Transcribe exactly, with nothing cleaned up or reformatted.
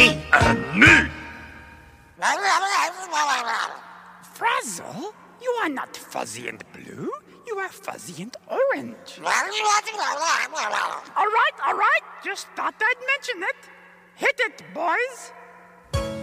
me and me. Frazzle, you are not fuzzy and blue. You are fuzzy and orange. All right, all right. Just thought I'd mention it. Hit it, boys.